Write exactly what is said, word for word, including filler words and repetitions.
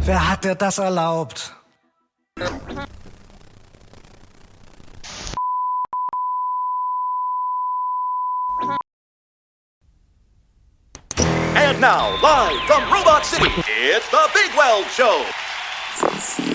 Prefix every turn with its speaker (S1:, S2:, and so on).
S1: Wer hat dir das erlaubt?
S2: And now, live from Robot City, it's the Big Weld Show.